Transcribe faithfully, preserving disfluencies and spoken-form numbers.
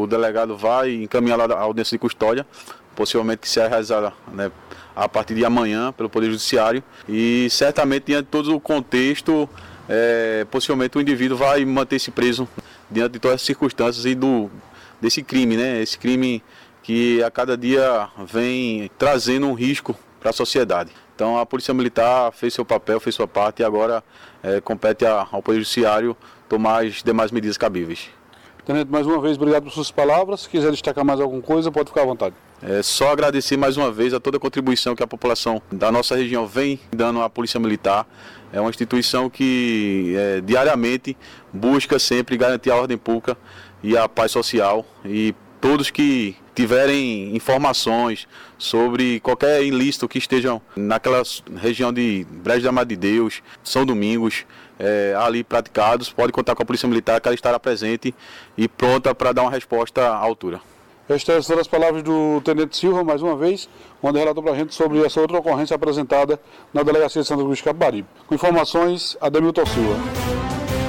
o delegado vai encaminhar lá a audiência de custódia, possivelmente que será realizada, né, a partir de amanhã pelo Poder Judiciário, e certamente diante de todo o contexto, é, possivelmente o indivíduo vai manter-se preso diante de todas as circunstâncias e do, desse crime, né, esse crime que a cada dia vem trazendo um risco para a sociedade. Então a Polícia Militar fez seu papel, fez sua parte e agora é, compete a, ao Poder Judiciário tomar as demais medidas cabíveis. Tenente, mais uma vez, obrigado por suas palavras. Se quiser destacar mais alguma coisa, pode ficar à vontade. É só agradecer mais uma vez a toda a contribuição que a população da nossa região vem dando à Polícia Militar. É uma instituição que é, diariamente busca sempre garantir a ordem pública e a paz social, e todos que tiverem informações sobre qualquer ilícito que estejam naquela região de Brejo da Madre de Deus, São Domingos, é, ali praticados, pode contar com a Polícia Militar, que ela estará presente e pronta para dar uma resposta à altura. Estas foram as palavras do Tenente Silva, mais uma vez, onde relatou para a gente sobre essa outra ocorrência apresentada na Delegacia de Santa Cruz de Capibaribe. Com informações, Ademilton Silva.